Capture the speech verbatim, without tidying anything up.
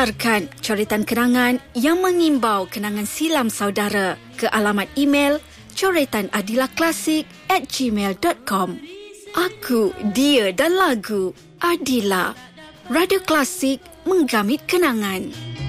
hantarkan coretan kenangan yang mengimbau kenangan silam saudara ke alamat email coretanadilahklasik at gmail dot com. Aku, dia dan lagu Adila. Radio Klasik menggamit kenangan.